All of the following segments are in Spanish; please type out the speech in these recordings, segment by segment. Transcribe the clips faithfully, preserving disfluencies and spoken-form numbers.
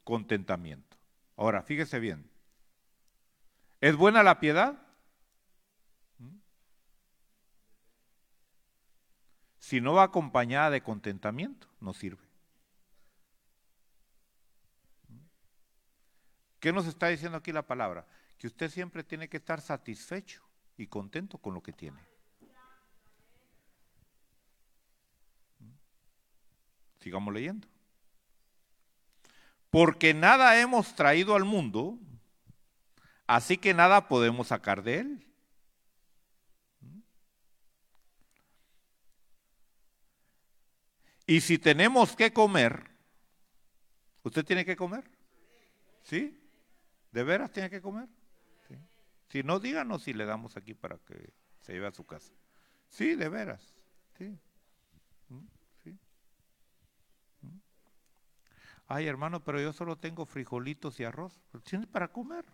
contentamiento. Ahora, fíjese bien. ¿Es buena la piedad? Si no va acompañada de contentamiento, no sirve. ¿Qué nos está diciendo aquí la palabra? Que usted siempre tiene que estar satisfecho y contento con lo que tiene. Sigamos leyendo. Porque nada hemos traído al mundo, así que nada podemos sacar de él. Y si tenemos que comer, ¿usted tiene que comer? ¿Sí? ¿De veras tiene que comer? ¿Sí? Si no, díganos si le damos aquí para que se lleve a su casa. Sí, de veras. Sí. ¿Sí? Ay, hermano, pero yo solo tengo frijolitos y arroz. Pero tiene para comer.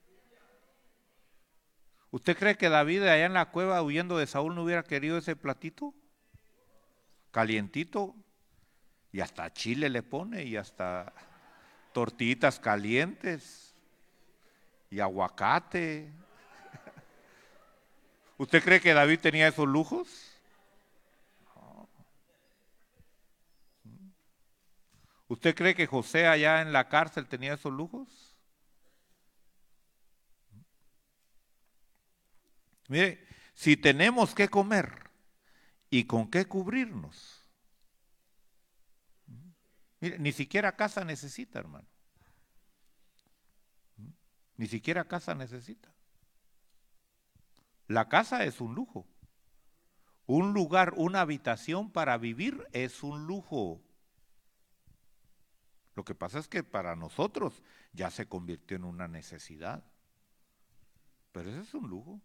¿Usted cree que David allá en la cueva huyendo de Saúl no hubiera querido ese platito? Calientito. Y hasta chile le pone y hasta tortillitas calientes y aguacate. ¿Usted cree que David tenía esos lujos? No. ¿Usted cree que José allá en la cárcel tenía esos lujos? Mire, si tenemos que comer y con qué cubrirnos, mire, ni siquiera casa necesita, hermano. Ni siquiera casa necesita. La casa es un lujo. Un lugar, una habitación para vivir es un lujo. Lo que pasa es que para nosotros ya se convirtió en una necesidad. Pero ese es un lujo.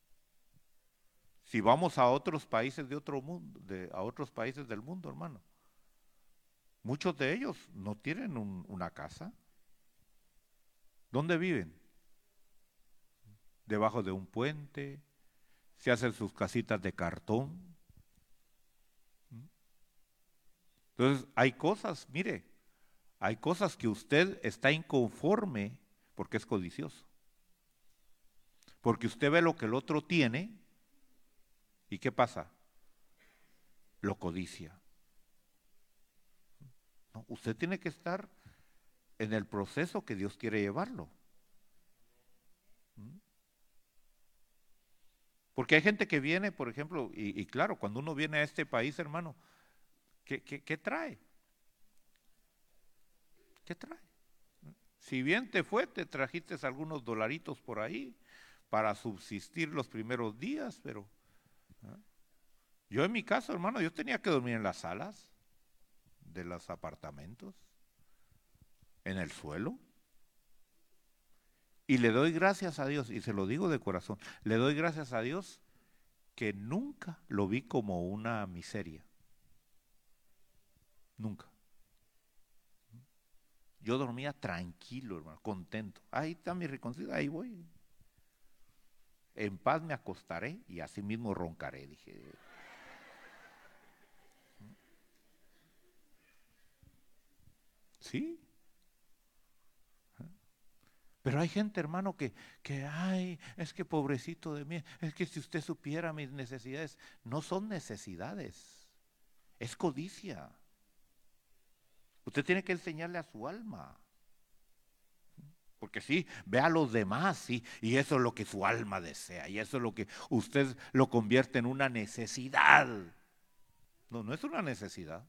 Si vamos a otros países de otro mundo, de, a otros países del mundo, hermano, muchos de ellos no tienen un, una casa. ¿Dónde viven? Debajo de un puente, se hacen sus casitas de cartón. Entonces, hay cosas, mire, hay cosas que usted está inconforme porque es codicioso. Porque usted ve lo que el otro tiene y ¿qué pasa? Lo codicia. No, usted tiene que estar en el proceso que Dios quiere llevarlo. Porque hay gente que viene, por ejemplo, y, y claro, cuando uno viene a este país, hermano, ¿qué, qué, qué trae? ¿Qué trae? Si bien te fue, te trajiste algunos dolaritos por ahí para subsistir los primeros días, pero ¿eh? Yo en mi caso, hermano, yo tenía que dormir en las salas de los apartamentos, en el suelo. Y le doy gracias a Dios, y se lo digo de corazón, le doy gracias a Dios que nunca lo vi como una miseria. Nunca. Yo dormía tranquilo, hermano, contento. Ahí está mi reconcilio, ahí voy. En paz me acostaré y así mismo roncaré, dije. Sí. Pero hay gente, hermano, que, que, ay, es que pobrecito de mí, es que si usted supiera mis necesidades, no son necesidades, es codicia. Usted tiene que enseñarle a su alma. Porque sí, ve a los demás, sí, y eso es lo que su alma desea, y eso es lo que usted lo convierte en una necesidad. No, no es una necesidad.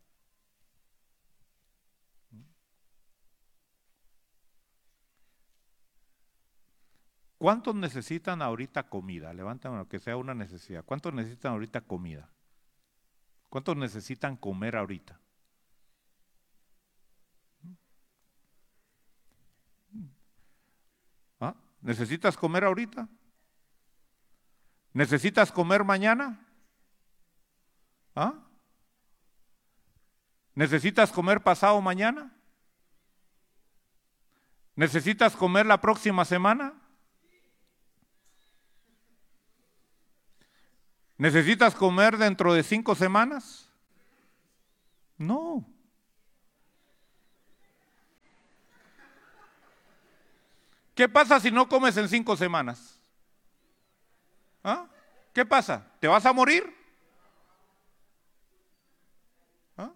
¿Cuántos necesitan ahorita comida? Levanten lo que sea una necesidad. ¿Cuántos necesitan ahorita comida? ¿Cuántos necesitan comer ahorita? ¿Ah? ¿Necesitas comer ahorita? ¿Necesitas comer mañana? ¿Ah? ¿Necesitas comer pasado mañana? ¿Necesitas comer la próxima semana? ¿Necesitas comer dentro de cinco semanas? No. ¿Qué pasa si no comes en cinco semanas? ¿Ah? ¿Qué pasa? ¿Te vas a morir? ¿Ah?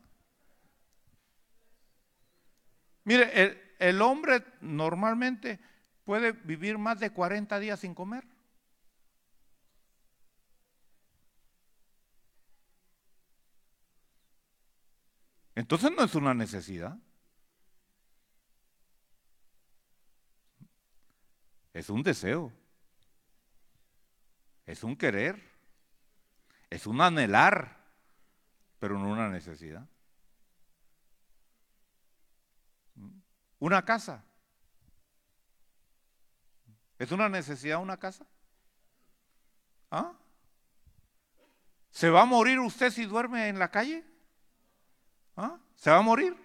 Mire, el, el hombre normalmente puede vivir más de cuarenta días sin comer. Entonces no es una necesidad. Es un deseo. Es un querer. Es un anhelar, pero no una necesidad. Una casa. ¿Es una necesidad una casa? ¿Ah? ¿Se va a morir usted si duerme en la calle? ¿Ah? ¿Se va a morir?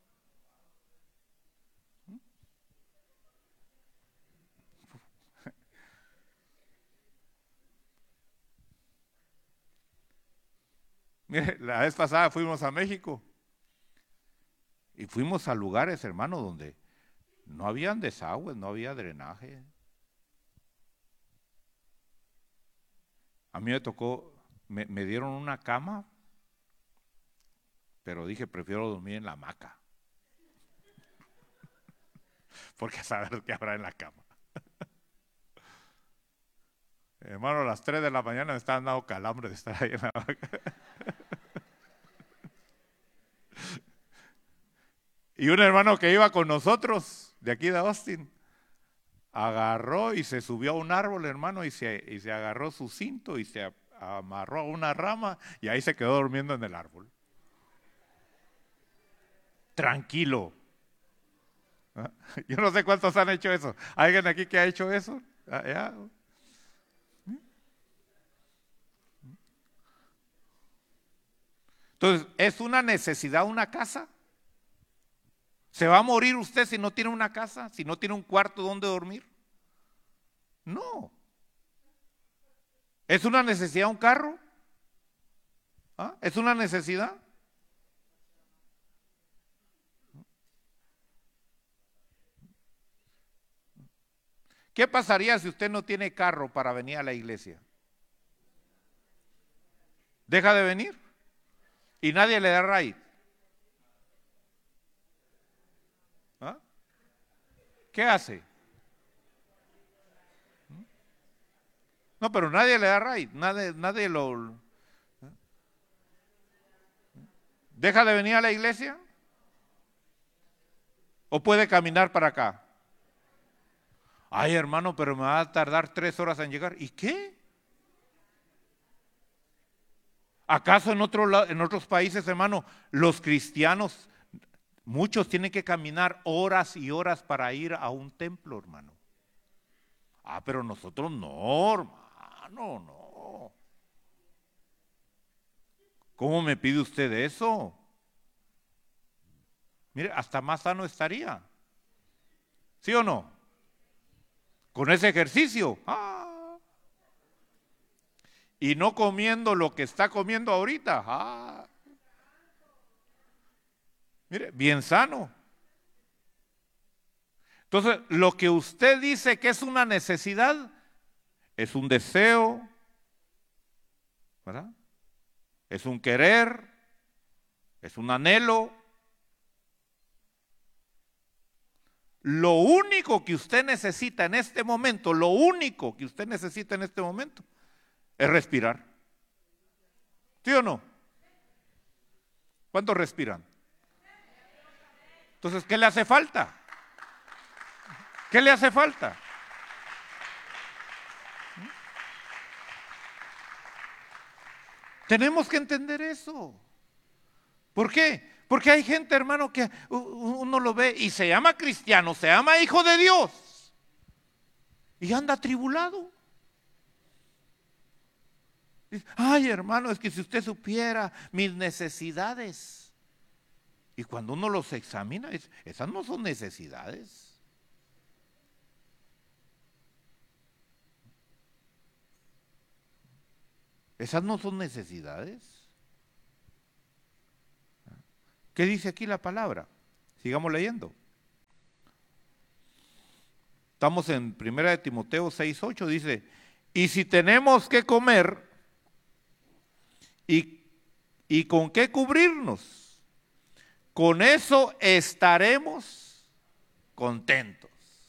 Mire, la vez pasada fuimos a México y fuimos a lugares, hermano, donde no habían desagües, no había drenaje. A mí me tocó, me, me dieron una cama, pero dije, prefiero dormir en la hamaca, porque a saber qué habrá en la cama. Hermano, a las tres de la mañana me estaban dando calambre de estar ahí en la hamaca. Y un hermano que iba con nosotros, de aquí de Austin, agarró y se subió a un árbol, hermano, y se, y se agarró su cinto y se amarró a una rama y ahí se quedó durmiendo en el árbol. Tranquilo. ¿Ah? Yo no sé cuántos han hecho eso. ¿Alguien aquí que ha hecho eso? ¿Ah, ya? Entonces, ¿es una necesidad una casa? ¿Se va a morir usted si no tiene una casa? ¿Si no tiene un cuarto donde dormir? No. ¿Es una necesidad un carro? ¿Ah? ¿Es una necesidad? ¿Qué pasaría si usted no tiene carro para venir a la iglesia? ¿Deja de venir? ¿Y nadie le da ride? ¿Ah? ¿Qué hace? No, pero nadie le da ride, nadie, nadie lo... ¿Deja de venir a la iglesia? ¿O puede caminar para acá? Ay, hermano, pero me va a tardar tres horas en llegar. ¿Y qué? ¿Acaso en, otro, en otros países, hermano, los cristianos, muchos tienen que caminar horas y horas para ir a un templo, hermano? Ah, pero nosotros no, hermano, no. ¿Cómo me pide usted eso? Mire, hasta más sano estaría. ¿Sí o no? Con ese ejercicio. Ah. Y no comiendo lo que está comiendo ahorita. Ah. Mire, bien sano. Entonces, lo que usted dice que es una necesidad, es un deseo, ¿verdad? Es un querer, es un anhelo. Lo único que usted necesita en este momento, lo único que usted necesita en este momento, es respirar. ¿Sí o no? ¿Cuántos respiran? Entonces, ¿qué le hace falta? ¿Qué le hace falta? Tenemos que entender eso. ¿Por qué? Porque hay gente, hermano, que uno lo ve y se llama cristiano, se llama hijo de Dios y anda atribulado. Ay, hermano, es que si usted supiera mis necesidades. Y cuando uno los examina, esas no son necesidades. Esas no son necesidades. ¿Qué dice aquí la palabra? Sigamos leyendo. Estamos en primera de Timoteo seis, ocho, dice, y si tenemos que comer y, y con qué cubrirnos, con eso estaremos contentos.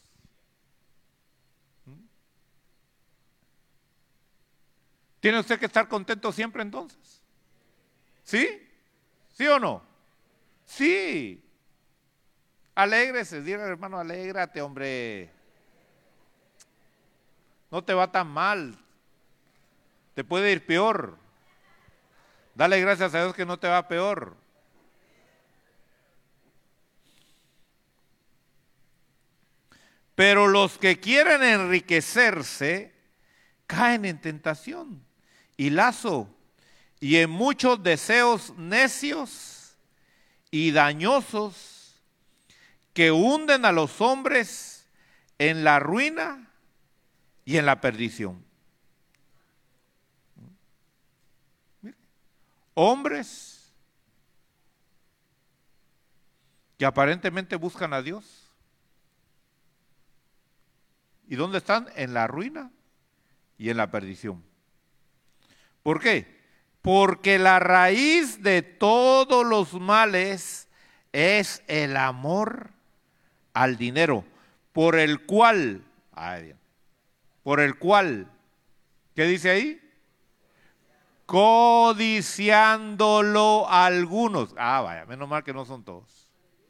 ¿Tiene usted que estar contento siempre entonces? ¿Sí? ¿Sí o no? Sí. Alégrese, dile al hermano, alégrate, hombre. No te va tan mal. Te puede ir peor. Dale gracias a Dios que no te va peor. Pero los que quieren enriquecerse caen en tentación y lazo y en muchos deseos necios y dañosos que hunden a los hombres en la ruina y en la perdición. Hombres que aparentemente buscan a Dios. ¿Y dónde están? En la ruina y en la perdición. ¿Por qué? Porque la raíz de todos los males es el amor al dinero, por el cual, ay bien, por el cual, ¿qué dice ahí? Codiciándolo algunos. Ah, vaya, menos mal que no son todos.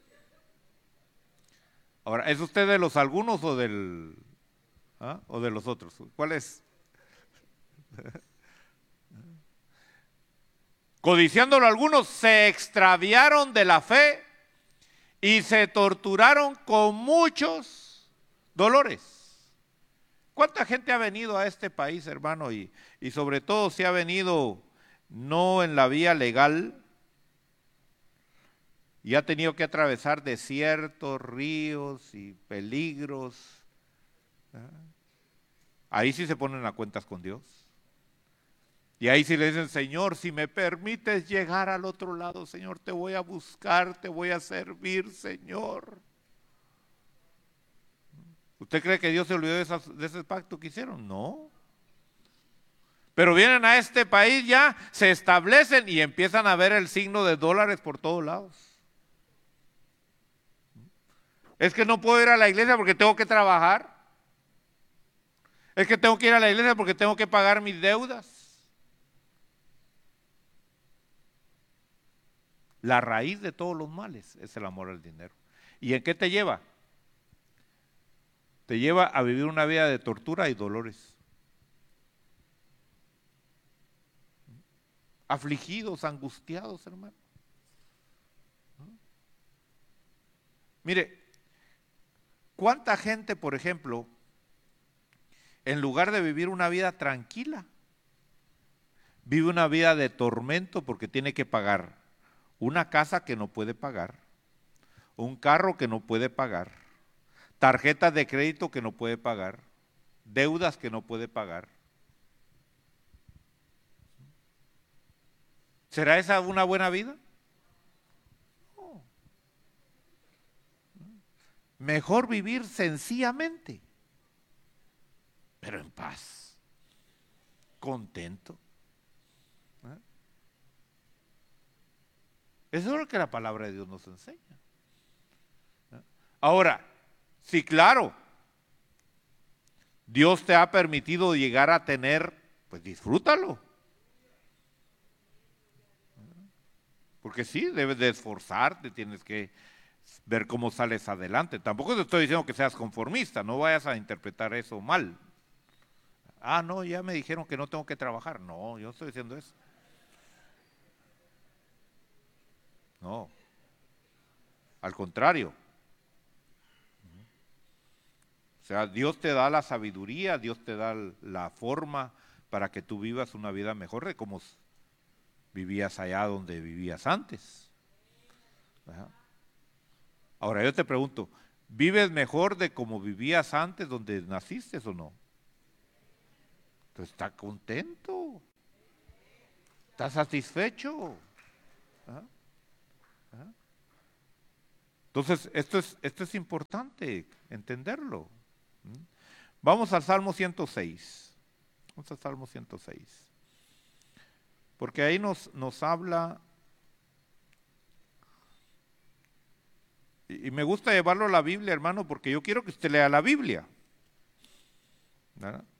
Ahora, ¿es usted de los algunos o del ¿ah? o de los otros? ¿Cuál es? Codiciándolo algunos, se extraviaron de la fe y se torturaron con muchos dolores. ¿Cuánta gente ha venido a este país, hermano? Y, y sobre todo si ha venido no en la vía legal y ha tenido que atravesar desiertos, ríos y peligros. ¿Ah? Ahí sí se ponen a cuentas con Dios. Y ahí sí le dicen, Señor, si me permites llegar al otro lado, Señor, te voy a buscar, te voy a servir, Señor. ¿Usted cree que Dios se olvidó de, esas, de ese pacto que hicieron? No. Pero vienen a este país ya, se establecen y empiezan a ver el signo de dólares por todos lados. Es que no puedo ir a la iglesia porque tengo que trabajar. Es que tengo que ir a la iglesia porque tengo que pagar mis deudas. La raíz de todos los males es el amor al dinero. ¿Y en qué te lleva? Te lleva a vivir una vida de tortura y dolores. Afligidos, angustiados, hermano. Mire, ¿cuánta gente, por ejemplo, en lugar de vivir una vida tranquila, vive una vida de tormento porque tiene que pagar una casa que no puede pagar, un carro que no puede pagar, tarjetas de crédito que no puede pagar, deudas que no puede pagar? ¿Será esa una buena vida? No. Mejor vivir sencillamente, pero en paz, contento. ¿Eh? Eso es lo que la palabra de Dios nos enseña. ¿Eh? Ahora, sí, claro, Dios te ha permitido llegar a tener, pues disfrútalo. Porque sí, debes de esforzarte, tienes que ver cómo sales adelante. Tampoco te estoy diciendo que seas conformista, no vayas a interpretar eso mal. Ah, no, ya me dijeron que no tengo que trabajar. No, yo no estoy diciendo eso. No, al contrario. O sea, Dios te da la sabiduría, Dios te da la forma para que tú vivas una vida mejor de como vivías allá donde vivías antes. Ajá. Ahora yo te pregunto, ¿vives mejor de como vivías antes donde naciste o no? Entonces, ¿estás contento? ¿Estás satisfecho? ¿Ah? ¿Ah? Entonces, esto es, esto es importante entenderlo. Vamos al Salmo ciento seis. Vamos al Salmo ciento seis. Porque ahí nos, nos habla, y me gusta llevarlo a la Biblia, hermano, porque yo quiero que usted lea la Biblia, ¿verdad?